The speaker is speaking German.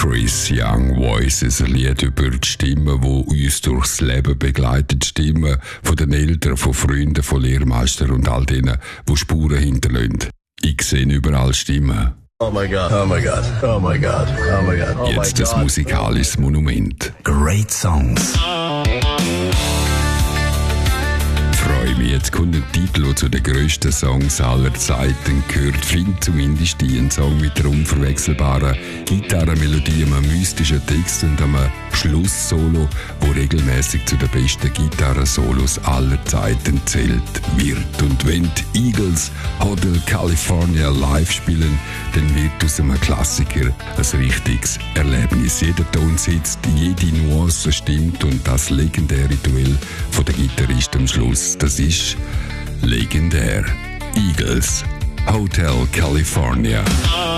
Chris Young Voices, ein Lied über die Stimmen, die uns durchs Leben begleiten. Die Stimmen von den Eltern, von Freunden, von Lehrmeistern und all denen, die Spuren hinterlassen. Ich sehe überall Stimmen. Oh my God, oh my God, oh my God, oh my God. Oh Jetzt das musikalische Monument. Great Songs. Ich freue mich, jetzt kommt ein Titel, der zu den grössten Songs aller Zeiten gehört. Finde zumindest einen Song mit der unverwechselbaren Gitarrenmelodie, einem mystischen Text und einem Schlusssolo, wo regelmäßig zu den besten Gitarrensolos aller Zeiten zählt wird. Und wenn die Eagles Hotel California live spielen, dann wird aus einem Klassiker ein richtiges Erlebnis. Jeder Ton sitzt, jede Nuance stimmt und das legendäre Duell von der Gitarrist am Schluss, das ist legendär. Eagles Hotel California.